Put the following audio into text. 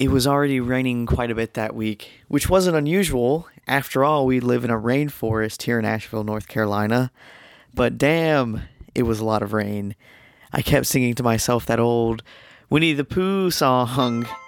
It was already raining quite a bit that week, which wasn't unusual. After all, we live in a rainforest here in Asheville, North Carolina. But damn, it was a lot of rain. I kept singing to myself that old Winnie the Pooh song.